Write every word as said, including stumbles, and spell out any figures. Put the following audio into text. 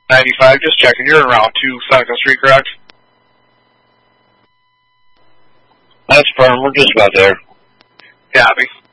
ninety-five, just checking. You're around two Seneca Street, correct? That's firm. We're just about there. Copy.